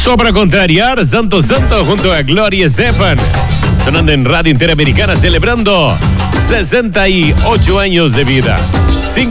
Justo para contrariar, Santo Santo junto a Gloria Estefan, sonando en Radio Interamericana, celebrando 68 años de vida.